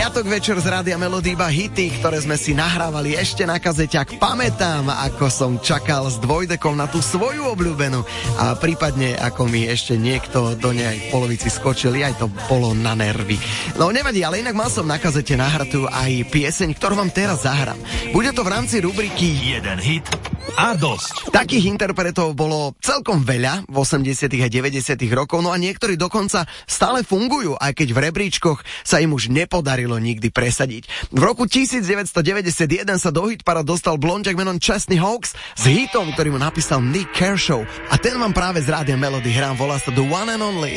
piatok večer z Rádia Melody, iba hity, ktoré sme si nahrávali ešte na kazeťak. Pamätám, ako som čakal s dvojdekom na tú svoju obľúbenú a prípadne ako mi ešte niekto do nej v polovici skočil, aj to bolo na nervy. No nevadí, ale inak mal som na kazete nahratú aj pieseň, ktorú vám teraz zahrám. Bude to v rámci rubriky Jeden hit a dosť. Takých interpretov bolo celkom veľa v 80. a 90. rokov, no a niektorí dokonca stále fungujú, aj keď v rebríčkoch sa im už nepodarilo nikdy presadiť. V roku 1991 sa do hitpara dostal blonďak menom Chesney Hawkes s hitom, ktorý mu napísal Nick Kershaw. A ten vám práve z Rádia Melody hrám, volá sa The One and Only.